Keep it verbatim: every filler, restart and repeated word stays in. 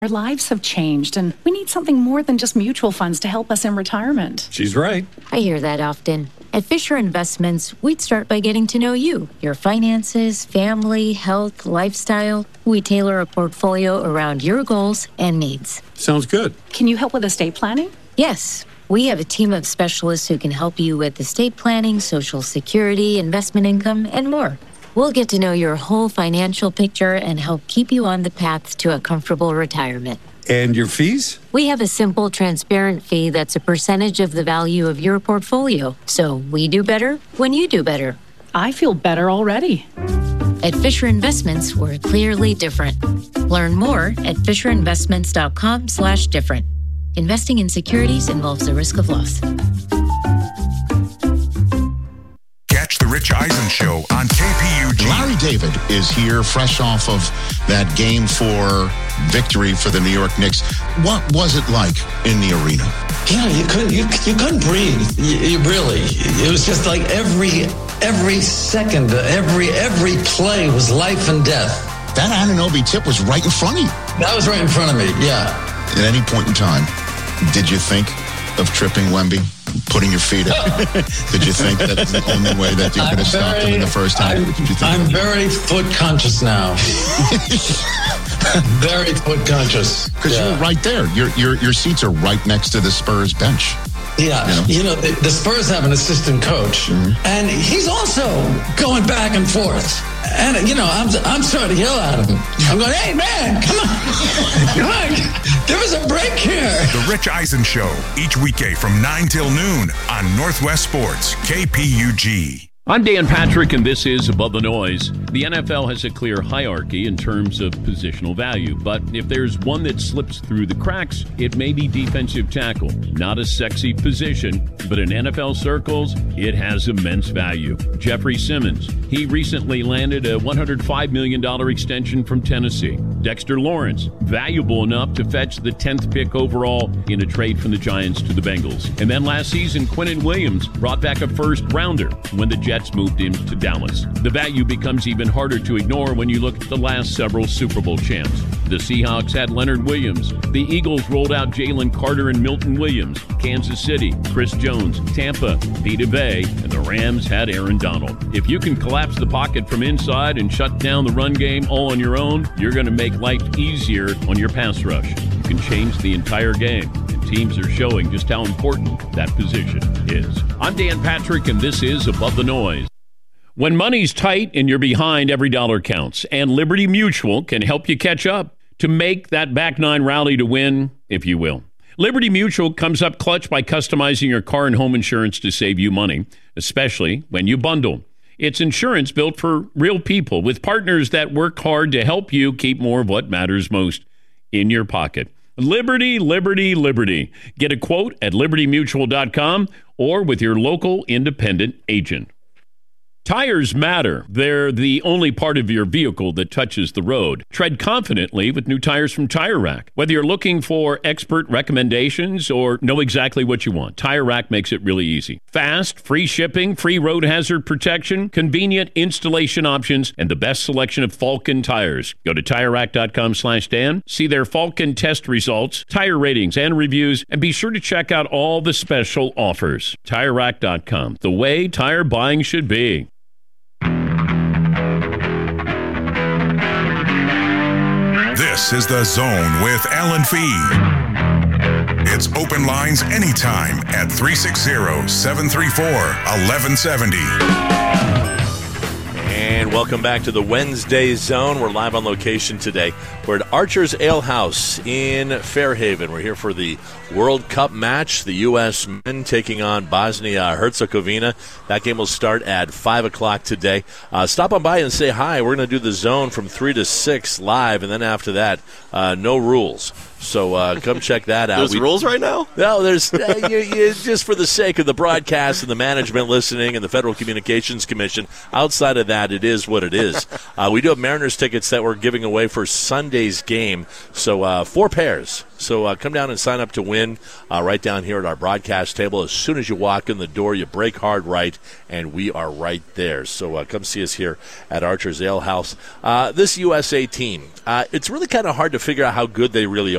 Our lives have changed, and we need something more than just mutual funds to help us in retirement. She's right. I hear that often. At Fisher Investments, we'd start by getting to know you, your finances, family, health, lifestyle. We tailor a portfolio around your goals and needs. Sounds good. Can you help with estate planning? Yes. We have a team of specialists who can help you with estate planning, Social Security, investment income, and more. We'll get to know your whole financial picture and help keep you on the path to a comfortable retirement. And your fees? We have a simple, transparent fee that's a percentage of the value of your portfolio. So we do better when you do better. I feel better already. At Fisher Investments, we're clearly different. Learn more at fisherinvestments.com slash different. Investing in securities involves a risk of loss. Catch the Rich Eisen Show on K P U G. Larry David is here fresh off of that game four victory for the New York Knicks. What was it like in the arena? Yeah, you couldn't you, you couldn't breathe. You, you really. It was just like every every second, every every play was life and death. That Anunoby tip was right in front of you. That was right in front of me, yeah. At any point in time, did you think of tripping Wemby, putting your feet up? Did you think that's the only way that you could have stopped him in the first half? I'm, Did you think I'm very foot conscious now. Very foot conscious. Because yeah. you're right there. Your your your seats are right next to the Spurs bench. Yeah, you know, you know the, the Spurs have an assistant coach, mm-hmm. and he's also going back and forth. And, you know, I'm I'm starting to yell at him. I'm going, hey, man, come on. Come on. Give us a break here. The Rich Eisen Show, each weekday from nine till noon on Northwest Sports, K P U G. I'm Dan Patrick, and this is Above the Noise. The N F L has a clear hierarchy in terms of positional value, but if there's one that slips through the cracks, it may be defensive tackle. Not a sexy position, but in N F L circles, it has immense value. Jeffrey Simmons, he recently landed a one hundred five million dollars extension from Tennessee. Dexter Lawrence, valuable enough to fetch the tenth pick overall in a trade from the Giants to the Bengals. And then last season, Quinnen Williams brought back a first rounder when the Jets moved him to Dallas. The value becomes even harder to ignore when you look at the last several Super Bowl champs. The Seahawks had Leonard Williams. The Eagles rolled out Jalen Carter and Milton Williams. Kansas City, Chris Jones. Tampa, Vita Vea. And the Rams had Aaron Donald. If you can collapse the pocket from inside and shut down the run game all on your own, you're going to make life easier on your pass rush. You can change the entire game. Teams are showing just how important that position is. I'm Dan Patrick, and this is Above the Noise. When money's tight and you're behind, every dollar counts. And Liberty Mutual can help you catch up to make that back nine rally to win, if you will. Liberty Mutual comes up clutch by customizing your car and home insurance to save you money, especially when you bundle. It's insurance built for real people with partners that work hard to help you keep more of what matters most in your pocket. Liberty, Liberty, Liberty. Get a quote at liberty mutual dot com or with your local independent agent. Tires matter. They're the only part of your vehicle that touches the road. Tread confidently with new tires from Tire Rack. Whether you're looking for expert recommendations or know exactly what you want, Tire Rack makes it really easy. Fast, free shipping, free road hazard protection, convenient installation options, and the best selection of Falken tires. Go to tire rack dot com slash Dan, see their Falken test results, tire ratings, and reviews, and be sure to check out all the special offers. tire rack dot com, the way tire buying should be. This is The Zone with Alan Fee. It's open lines anytime at three six zero, seven three four, one one seven zero. And welcome back to the Wednesday Zone. We're live on location today. We're at Archer's Ale House in Fairhaven. We're here for the World Cup match. The U S men taking on Bosnia-Herzegovina. That game will start at five o'clock today. Uh, stop on by and say hi. We're going to do the Zone from three to six live, and then after that, uh, no rules. So uh, come check that out. There's we, rules right now? No, there's uh, you, you, just for the sake of the broadcast and the management listening and the Federal Communications Commission. Outside of that, it is what it is. Uh, we do have Mariners tickets that we're giving away for Sunday's game. So uh, four pairs. So uh, come down and sign up to win uh, right down here at our broadcast table. As soon as you walk in the door, you break hard right, and we are right there. So uh, come see us here at Archer's Ale House. Uh, this U S A team, uh, it's really kind of hard to figure out how good they really